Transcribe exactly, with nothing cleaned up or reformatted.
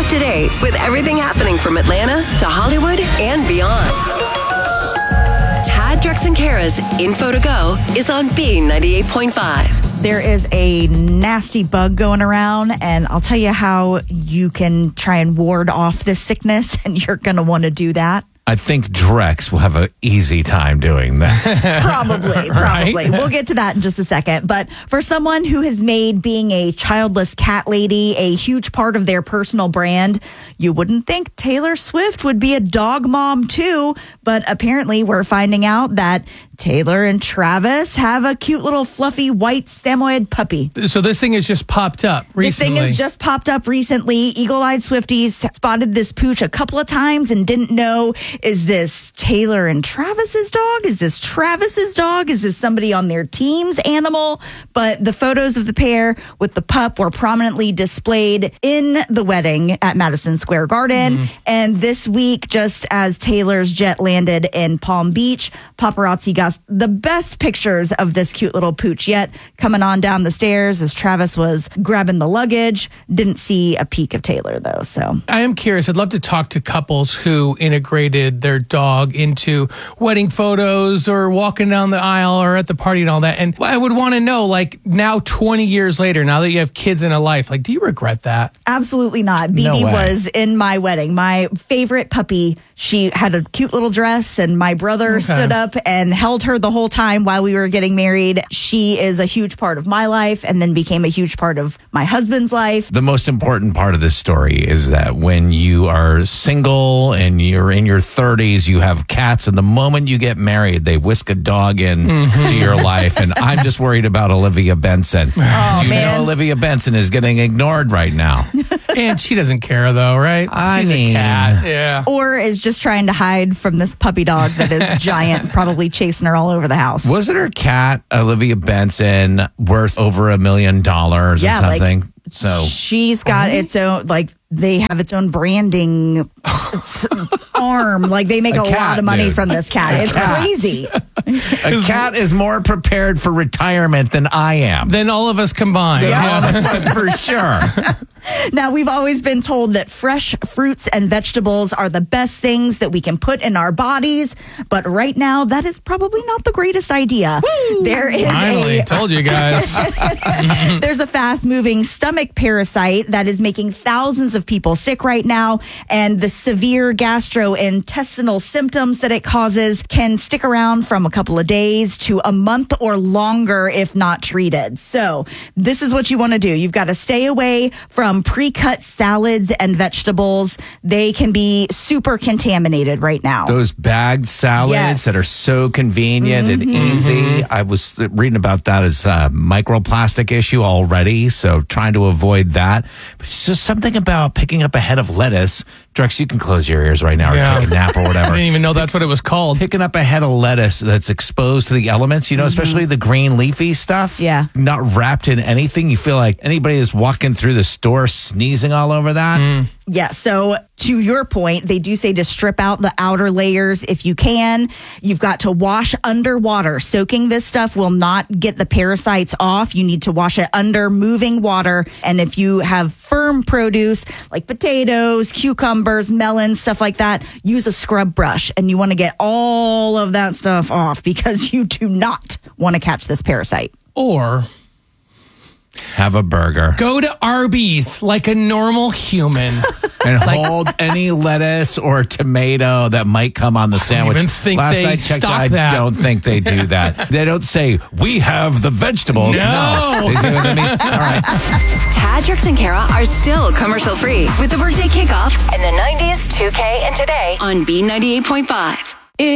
up to date with everything happening from Atlanta to Hollywood and beyond. Tad, Drex, and Kara's Info to Go is on B ninety-eight point five. There is a nasty bug going around, and I'll tell you how you can try and ward off this sickness, and you're going to want to do that. I think Drex will have an easy time doing this. Probably, probably. We'll get to that in just a second. But for someone who has made being a childless cat lady a huge part of their personal brand, you wouldn't think Taylor Swift would be a dog mom too. But apparently we're finding out that Taylor and Travis have a cute little fluffy white Samoyed puppy. So this thing has just popped up recently. This thing has just popped up recently. Eagle-eyed Swifties spotted this pooch a couple of times and didn't know, is this Taylor and Travis's dog? Is this Travis's dog? Is this somebody on their team's animal? But the photos of the pair with the pup were prominently displayed in the wedding at Madison Square Garden. Mm. And this week, just as Taylor's jet landed in Palm Beach, paparazzi got the best pictures of this cute little pooch yet, coming on down the stairs as Travis was grabbing the luggage. Didn't see a peek of Taylor, though. So I am curious. I'd love to talk to couples who integrated their dog into wedding photos or walking down the aisle or at the party and all that. And I would want to know, like, now twenty years later, now that you have kids in a life, like, do you regret that? Absolutely not. B B No way. was in my wedding. My favorite puppy. She had a cute little dress, and my brother Okay. stood up and held her the whole time while we were getting married. She is a huge part of my life and then became a huge part of my husband's life. The most important part of this story is that when you are single and you're in your thirties, you have cats, and the moment you get married, they whisk a dog in Mm-hmm. to your life. And I'm just worried about Olivia Benson. Oh, you man. know Olivia Benson is getting ignored right now. And she doesn't care, though, right? I She's mean- a cat. Yeah. Or is just trying to hide from this puppy dog that is giant, probably chasing her all over the house. Wasn't her cat, Olivia Benson, worth over a million dollars Yeah, or like- something? So She's got its own, like, they have its own branding arm. Like, they make a, A cat, lot of money dude. from this cat. It's cat. crazy. a cat is more prepared for retirement than I am. Then all of us combined. Yeah, for sure. Now, we've always been told that fresh fruits and vegetables are the best things that we can put in our bodies. But right now, that is probably not the greatest idea. There is Finally, a told you guys. There's a fast-moving stomach parasite that is making thousands of people sick right now, and the severe gastrointestinal symptoms that it causes can stick around from a couple of days to a month or longer if not treated. So this is what you want to do. You've got to stay away from pre-cut salads and vegetables. They can be super contaminated right now. Those bagged salads Yes. that are so convenient and easy. I was reading about that as a microplastic issue already, so trying to avoid that. But it's just something about picking up a head of lettuce. Drex, you can close your ears right now or Yeah. take a nap or I whatever. didn't even know that's what it was called. Picking up a head of lettuce that's exposed to the elements, you know, especially the green leafy stuff. Yeah. Not wrapped in anything. You feel like anybody is walking through the store sneezing all over that. Yeah, so to your point, they do say to strip out the outer layers if you can. You've got to wash underwater. Soaking this stuff will not get the parasites off. You need to wash it under moving water. And if you have firm produce like potatoes, cucumbers, melons, stuff like that, use a scrub brush. And you want to get all of that stuff off because you do not want to catch this parasite. Or Have a burger. go to Arby's like a normal human. And hold any lettuce or tomato that might come on the sandwich. even think Last they I checked, stock I that. don't think they do that. They don't say, we have the vegetables. No. They say what they mean. All right. Tad, Drex, and Kara are still commercial free with the workday kickoff and the nineties two K and Today on B ninety-eight point five.